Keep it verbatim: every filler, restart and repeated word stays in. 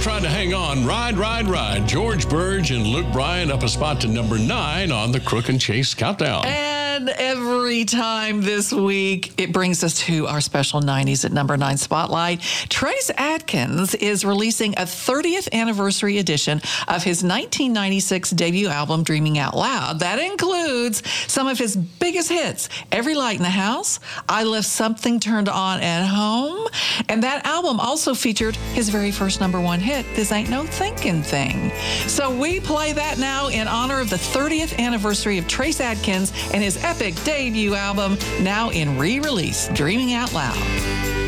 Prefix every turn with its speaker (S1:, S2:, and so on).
S1: trying to hang on. Ride, ride, ride. George Burge and Luke Bryan up a spot to number nine on the Crook and Chase Countdown.
S2: And every time this week, it brings us to our special nineties at number nine spotlight. Trace Adkins is releasing a thirtieth anniversary edition of his nineteen ninety-six debut album, Dreaming Out Loud. That includes some of his biggest hits, Every Light in the House, I Left Something Turned On at Home, and that album also featured his very first number one hit, This Ain't No Thinking Thing. So we play that now in honor of the thirtieth anniversary of Trace Adkins and his epic debut album, now in re-release, Dreaming Out Loud.